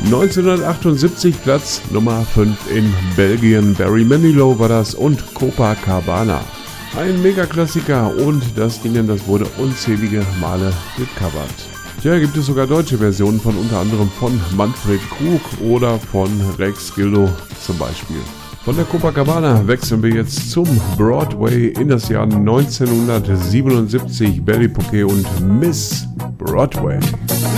1978 Platz Nummer 5 in Belgien. Barry Manilow war das und Copacabana. Ein Megaklassiker und das Ding, das wurde unzählige Male gecovert. Ja, gibt es sogar deutsche Versionen von unter anderem von Manfred Krug oder von Rex Gildo zum Beispiel. Von der Copacabana wechseln wir jetzt zum Broadway in das Jahr 1977. Billy Poquet und Miss Broadway.